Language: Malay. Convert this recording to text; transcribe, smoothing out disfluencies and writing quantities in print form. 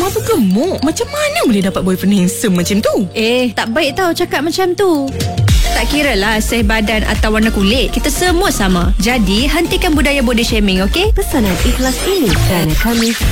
Abang tu gemuk. Macam mana boleh dapat boyfriend handsome macam tu? Tak baik tau cakap macam tu. Tak kira lah saiz badan atau warna kulit, kita semua sama. Jadi, hentikan budaya body shaming, okey? Pesanan ikhlas ini kerana kami